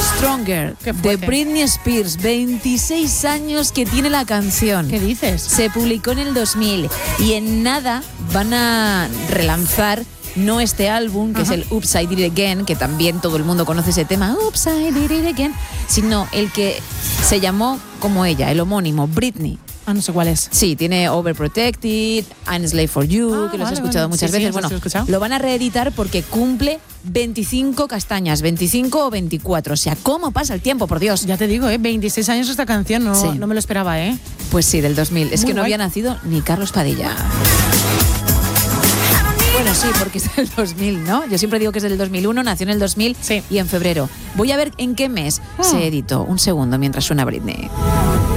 Stronger, de Britney Spears. 26 años que tiene la canción. ¿Qué dices? Se publicó en el 2000 y en nada van a relanzar no este álbum, que es el Oops, I Did It Again, que también todo el mundo conoce ese tema, Oops, I Did It Again, sino el que se llamó como ella, el homónimo, Britney. No sé cuál es. Sí, tiene Overprotected, I'm a Slave for You, que los he escuchado muchas veces. Bueno, lo van a reeditar porque cumple 25 castañas, 25 o 24. O sea, ¿cómo pasa el tiempo, por Dios? Ya te digo, 26 años esta canción, no me lo esperaba, ¿eh? Pues sí, del 2000. Es muy que no guay. había nacido ni Carlos Padilla. Bueno, sí, porque es del 2000, ¿no? Yo siempre digo que es del 2001, nació en el 2000 y en febrero. Voy a ver en qué mes se editó. Un segundo, mientras suena Britney.